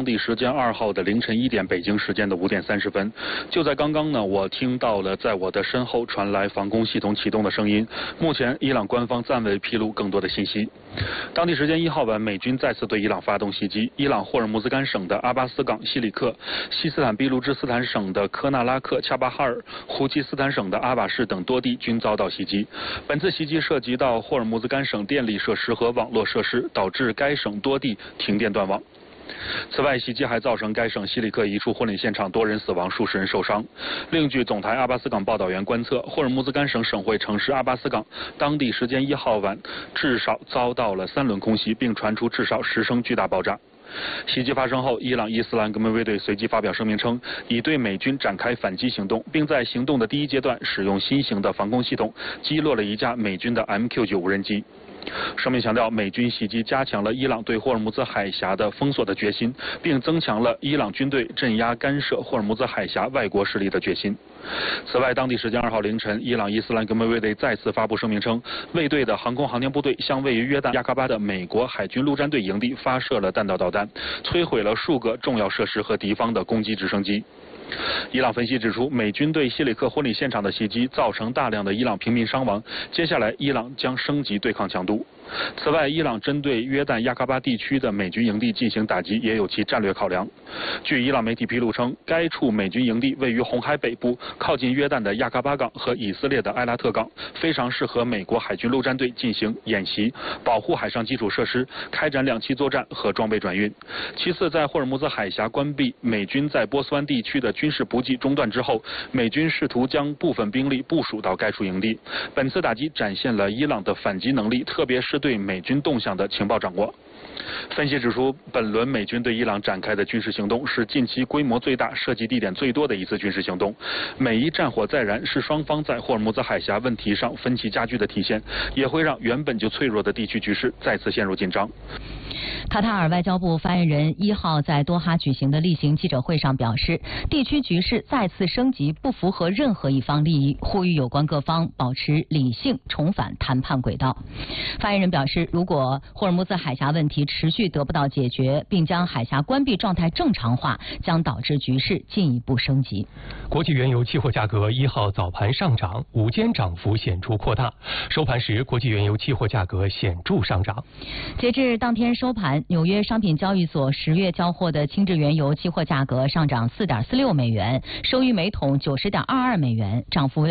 地时间2号的凌晨1点，北京时间的5点30分。就在刚刚呢，我听到了在我的身后传来防空系统启动的声音。目前，伊朗官方暂未披露更多的信息。当地时间1号晚，美军再次对伊朗发动袭击。伊朗霍尔木兹干省的阿巴斯港、西里克、西斯坦俾路支斯坦省的科纳拉克、恰巴哈尔、胡奇斯坦省的阿瓦市等多地均遭到袭击。本次袭击涉及到霍尔木兹干省电力设施和网络设施，导致该省多地停电断网。此外，袭击还造成该省西里克一处婚礼现场多人死亡，数十人受伤。另据总台阿巴斯港报道员观测，霍尔木兹干省省会城市阿巴斯港当地时间1号晚至少遭到了3轮空袭，并传出至少10声巨大爆炸。袭击发生后，伊朗伊斯兰革命卫队随即发表声明称，已对美军展开反击行动，并在行动的第一阶段使用新型的防空系统击落了一架美军的 MQ-9 无人机。声明强调，美军袭击加强了伊朗对霍尔木兹海峡的封锁的决心，并增强了伊朗军队镇压干涉霍尔木兹海峡外国势力的决心。此外，当地时间2号凌晨，伊朗伊斯兰革命卫队再次发布声明称，卫队的航空航天部队向位于约旦亚喀巴的美国海军陆战队营地发射了弹道导弹，摧毁了数个重要设施和敌方的攻击直升机。伊朗分析指出，美军对西里克婚礼现场的袭击造成大量的伊朗平民伤亡，接下来伊朗将升级对抗强度。此外，伊朗针对约旦亚喀巴地区的美军营地进行打击，也有其战略考量。据伊朗媒体披露称，该处美军营地位于红海北部，靠近约旦的亚喀巴港和以色列的埃拉特港，非常适合美国海军陆战队进行演习、保护海上基础设施、开展两栖作战和装备转运。其次，在霍尔木兹海峡关闭美军在波斯湾地区的军事补给中断之后，美军试图将部分兵力部署到该处营地。本次打击展现了伊朗的反击能力，特别是对美军动向的情报掌握。分析指出，本轮美军对伊朗展开的军事行动是近期规模最大、涉及地点最多的一次军事行动。每一战火再燃是双方在霍尔木兹海峡问题上分歧加剧的体现，也会让原本就脆弱的地区局势再次陷入紧张。 卡塔尔外交部发言人1号在多哈举行的例行记者会上表示，地区局势再次升级不符合任何一方利益，呼吁有关各方保持理性，重返谈判轨道。发言人表示，如果霍尔木兹海峡问题持续得不到解决，并将海峡关闭状态正常化，将导致局势进一步升级。 国际原油期货价格1号早盘上涨，午间涨幅显著扩大，收盘时国际原油期货价格显著上涨。 截至当天收盘，纽约商品交易所10月交货的轻质原油期货价格上涨4.46美元，收于每桶90.22美元，涨幅为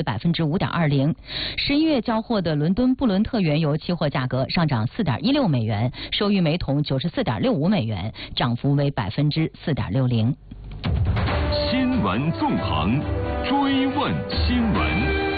5.20%。11月交货的伦敦布伦特原油期货价格上涨4.16美元，收于每桶94.65美元，涨幅为4.60%。 新闻纵横，追问新闻。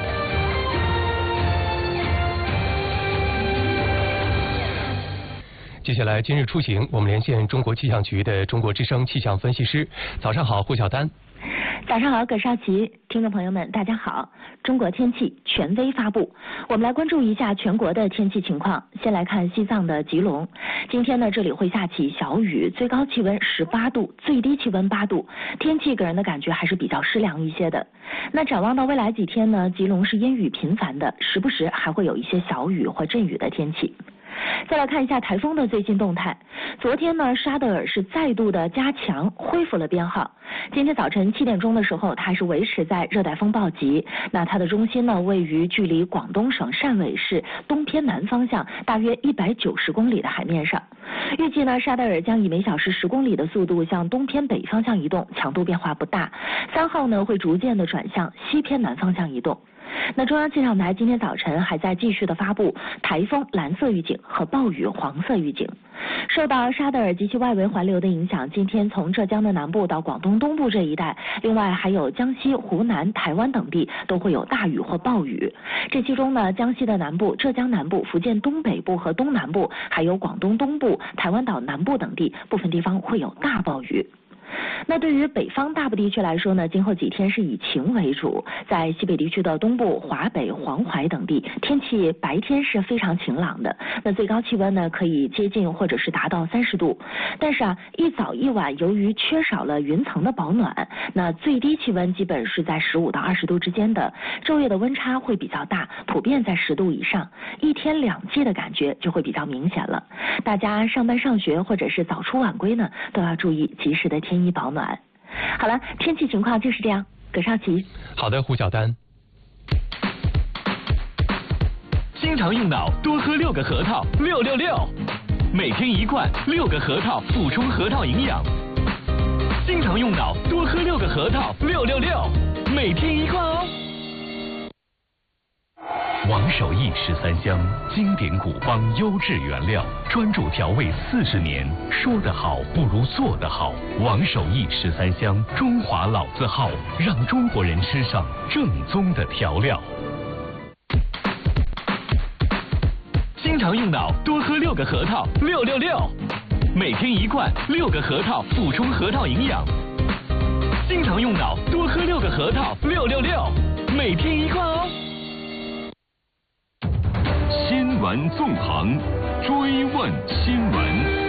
接下来，今日出行，我们连线中国气象局的中国之声气象分析师。早上好，胡晓丹。 早上好，葛少奇，听众朋友们，大家好。中国天气权威发布，我们来关注一下全国的天气情况。先来看西藏的吉隆，今天呢，这里会下起小雨，最高气温18度，最低气温8度，天气给人的感觉还是比较湿凉一些的。那展望到未来几天呢，吉隆是阴雨频繁的，时不时还会有一些小雨或阵雨的天气。再来看一下台风的最新动态。昨天呢，沙德尔是再度的加强，恢复了编号。今天早晨7点钟的时候，它是维持在热带风暴级。那它的中心呢，位于距离广东省汕尾市东偏南方向大约190公里的海面上。预计呢，沙德尔将以每小时10公里的速度向东偏北方向移动，强度变化不大。3号呢，会逐渐的转向西偏南方向移动。那中央气象台今天早晨还在继续的发布台风蓝色预警和暴雨黄色预警。受到沙德尔及其外围环流的影响，今天从浙江的南部到广东东部这一带，另外还有江西、湖南、台湾等地都会有大雨或暴雨。这其中呢，江西的南部、浙江南部、福建东北部和东南部，还有广东东部、台湾岛南部等地，部分地方会有大暴雨。 那对于北方大部地区来说呢，今后几天是以晴为主，在西北地区的东部、华北、黄淮等地，天气白天是非常晴朗的，那最高气温呢可以接近或者是达到30度。但是一早一晚由于缺少了云层的保暖，那最低气温基本是在15到20度之间的，昼夜的温差会比较大，普遍在10度以上，一天两季的感觉就会比较明显了。大家上班上学或者是早出晚归呢，都要注意及时的添衣保暖。好了，天气情况就是这样。葛少奇。 好的，胡晓丹。 经常用脑，多喝6个核桃，666，每天1罐，6个核桃补充核桃营养。经常用脑，多喝6个核桃，666，每天1罐哦。王守义13香，经典古方优质原料，专注调味40年。说得好不如做得好。王守义13香，中华老字号，让中国人吃上正宗的调料。经常用脑，多喝6个核桃，666，每天1罐，6个核桃补充核桃营养。经常用脑，多喝6个核桃，666，每天1罐哦。新闻纵横，追问新闻。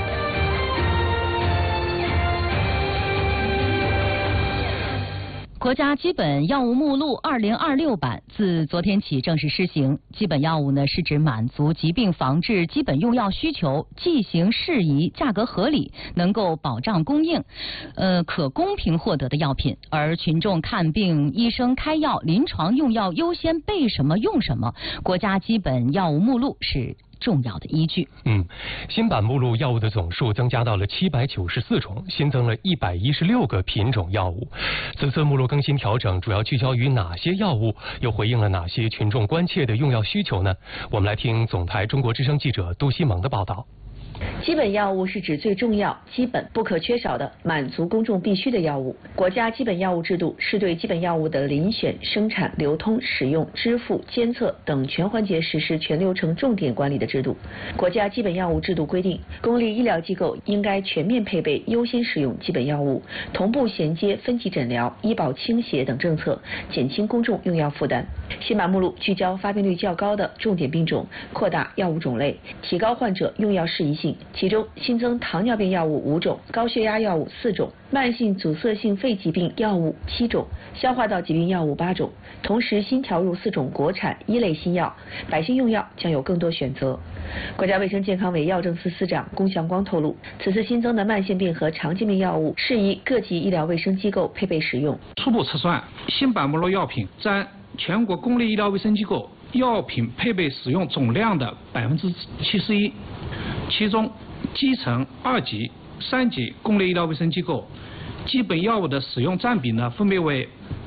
国家基本药物目录2026版自昨天起正式施行。基本药物呢，是指满足疾病防治基本用药需求、剂型适宜、价格合理、能够保障供应、可公平获得的药品。而群众看病，医生开药，临床用药优先备什么用什么。国家基本药物目录是重要的依据。 新版目录药物的总数增加到了794种，新增了116个品种药物。此次目录更新调整主要聚焦于哪些药物，又回应了哪些群众关切的用药需求呢？我们来听总台中国之声记者杜西蒙的报道。 基本药物是指最重要、基本不可缺少的满足公众必需的药物。国家基本药物制度是对基本药物的遴选、生产、流通、使用、支付、监测等全环节实施全流程重点管理的制度。国家基本药物制度规定，公立医疗机构应该全面配备优先使用基本药物，同步衔接分级诊疗、医保倾斜等政策，减轻公众用药负担。新版目录聚焦发病率较高的重点病种，扩大药物种类，提高患者用药适宜性。其中新增糖尿病药物5种，高血压药物4种，慢性阻塞性肺疾病药物7种，消化道疾病药物8种。同时新调入4种国产1类新药，百姓用药将有更多选择。国家卫生健康委药政司司长龚祥光透露，此次新增的慢性病和常见病药物适宜各级医疗卫生机构配备使用。 初步测算，新版目录药品占全国公立医疗卫生机构药品配备使用总量的71%，其中基层2级、3级公立医疗卫生机构基本药物的使用占比呢，分别为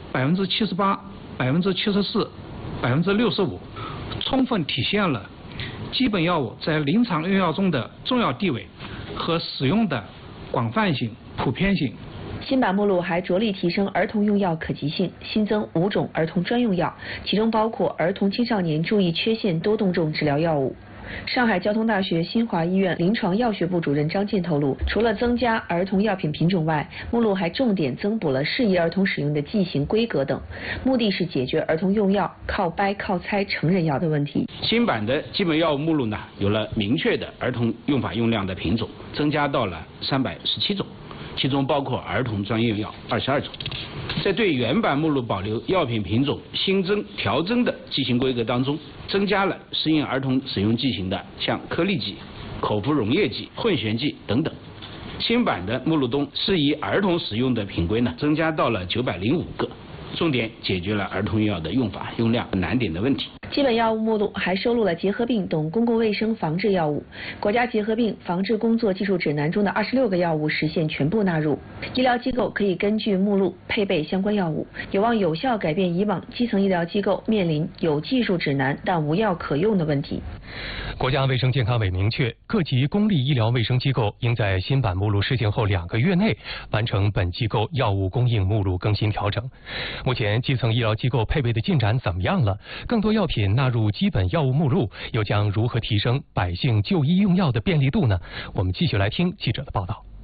78%、74%、65%，充分体现了基本药物在临床用药中的重要地位和使用的广泛性、普遍性。 新版目录还着力提升儿童用药可及性，新增5种儿童专用药，其中包括儿童青少年注意缺陷多动症治疗药物。上海交通大学新华医院临床药学部主任张健透露，除了增加儿童药品品种外，目录还重点增补了适宜儿童使用的剂型规格等，目的是解决儿童用药靠掰靠猜成人药的问题。 新版的基本药物目录呢，有了明确的儿童用法用量的品种，增加到了317种，其中包括儿童专用药22种。在对原版目录保留药品品种新增调增的剂型规格当中，增加了适应儿童使用剂型的像颗粒剂、口服溶液剂、混悬剂等等。新版的目录中适宜儿童使用的品规呢，增加到了905个，重点解决了儿童用药的用法用量难点的问题。 基本药物目录还收录了结核病等公共卫生防治药物。国家结核病防治工作技术指南中的26个药物实现全部纳入，医疗机构可以根据目录配备相关药物，有望有效改变以往基层医疗机构面临有技术指南但无药可用的问题。 国家卫生健康委明确，各级公立医疗卫生机构应在新版目录施行后2个月内完成本机构药物供应目录更新调整。目前基层医疗机构配备的进展怎么样了？更多药品纳入基本药物目录，又将如何提升百姓就医用药的便利度呢？我们继续来听记者的报道。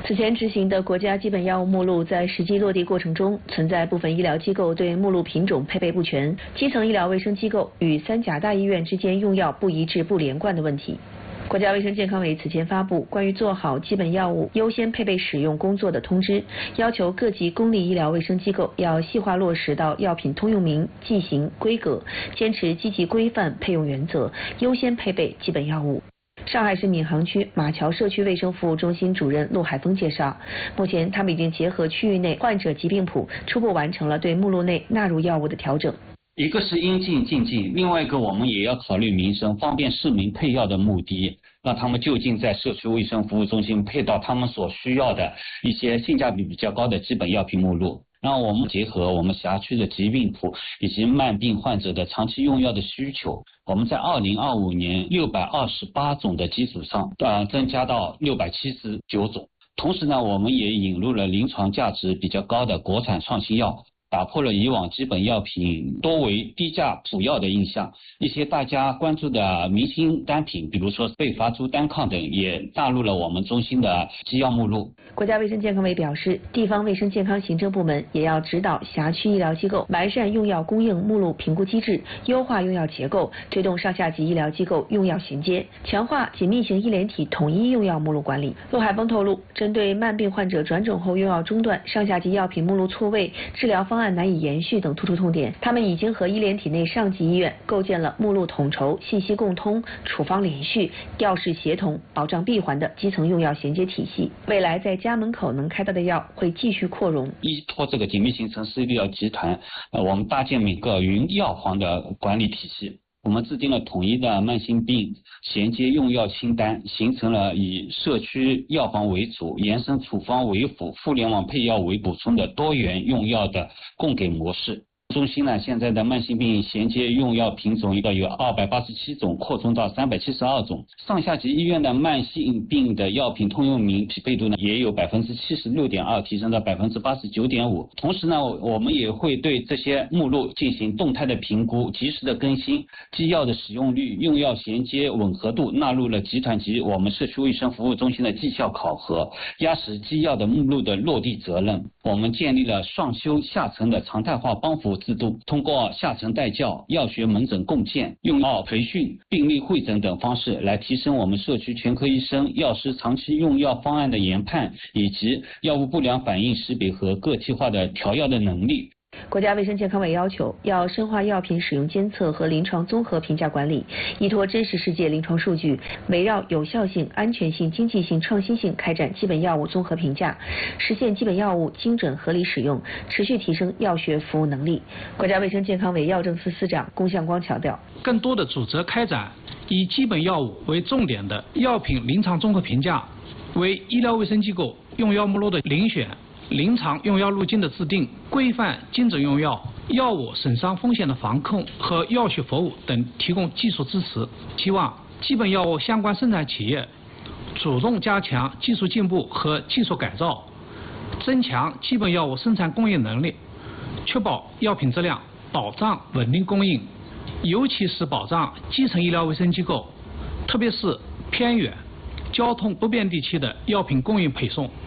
此前执行的国家基本药物目录在实际落地过程中，存在部分医疗机构对目录品种配备不全、基层医疗卫生机构与3甲大医院之间用药不一致、不连贯的问题。国家卫生健康委此前发布关于做好基本药物优先配备使用工作的通知，要求各级公立医疗卫生机构要细化落实到药品通用名、剂型、规格，坚持积极规范配用原则，优先配备基本药物。上海市闵行区马桥社区卫生服务中心主任陆海峰介绍，目前他们已经结合区域内患者疾病谱，初步完成了对目录内纳入药物的调整。 一个是应尽尽尽，另外一个我们也要考虑民生，方便市民配药的目的，让他们就近在社区卫生服务中心配到他们所需要的一些性价比比较高的基本药品目录。让我们结合我们辖区的疾病谱以及慢病患者的长期用药的需求，我们在2025年628种的基础上，增加到679种。同时呢，我们也引入了临床价值比较高的国产创新药，打破了以往基本药品多为低价普药的印象，一些大家关注的明星单品，比如说贝伐珠单抗等，也纳入了我们中心的基药目录。 国家卫生健康委表示，地方卫生健康行政部门也要指导辖区医疗机构完善用药供应目录评估机制，优化用药结构，推动上下级医疗机构用药衔接，强化紧密型医联体统一用药目录管理。陆海峰透露，针对慢病患者转诊后用药中断、上下级药品目录错位、治疗方案难以延续等突出痛点，他们已经和医联体内上级医院构建了目录统筹、信息共通、处方连续、药事协同、保障闭环的基层用药衔接体系。未来在家门口能开到的药会继续扩容。 依托这个紧密型城市医疗集团，我们搭建每个云药房的管理体系。我们制定了统一的慢性病衔接用药清单，形成了以社区药房为主、延伸处方为辅、互联网配药为补充的多元用药的供给模式。中心呢，现在的慢性病衔接用药品种有287种，扩充到372种。上下级医院的慢性病的药品通用名匹配度呢，也有76.2%提升到89.5%。同时呢，我们也会对这些目录进行动态的评估，及时的更新基药的使用率、用药衔接吻合度，纳入了集团级我们社区卫生服务中心的绩效考核，压实基药的目录的落地责任。我们建立了上修下沉的常态化帮扶制度，通过下沉带教、药学门诊共建、用药培训、病例会诊等方式，来提升我们社区全科医生、药师长期用药方案的研判，以及药物不良反应识别和个体化的调药的能力。 国家卫生健康委要求，要深化药品使用监测和临床综合评价管理，依托真实世界临床数据，围绕有效性、安全性、经济性、创新性开展基本药物综合评价，实现基本药物精准合理使用，持续提升药学服务能力。国家卫生健康委药政司司长龚向光强调， 更多的组织开展以基本药物为重点的药品临床综合评价，为医疗卫生机构用药目录的遴选、临床用药路径的制定、规范精准用药、药物损伤风险的防控和药学服务等提供技术支持。希望基本药物相关生产企业主动加强技术进步和技术改造，增强基本药物生产供应能力，确保药品质量，保障稳定供应，尤其是保障基层医疗卫生机构，特别是偏远、交通不便地区的药品供应配送。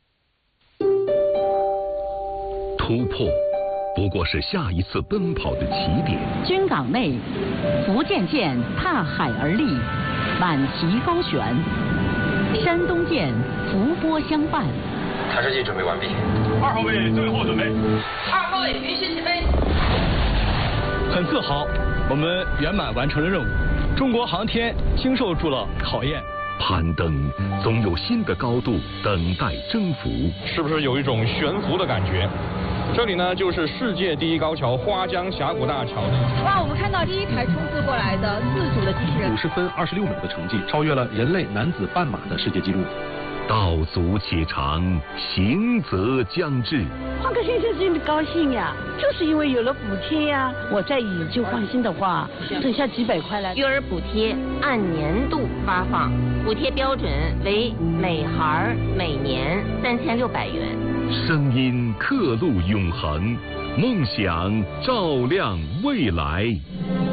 突破不过是下一次奔跑的起点。 军港内，福建舰踏海而立，满旗高悬；山东舰伏波相伴。 探视器准备完毕。 2号位最后准备。 2号位允许起飞。 很自豪，我们圆满完成了任务。中国航天经受住了考验。 攀登总有新的高度等待征服， 是不是有一种悬浮的感觉？这里呢，就是世界第一高桥花江峡谷大桥。 哇，我们看到第一台冲刺过来的自主的机器人， 50分26秒的成绩，超越了人类男子半马的世界纪录。 道阻且长，行则将至。 换个先生真的高兴呀，就是因为有了补贴呀。我再以旧换新的话，省下几百块来。 育儿补贴按年度发放，补贴标准为每孩每年3600元。 声音刻录永恒，梦想照亮未来。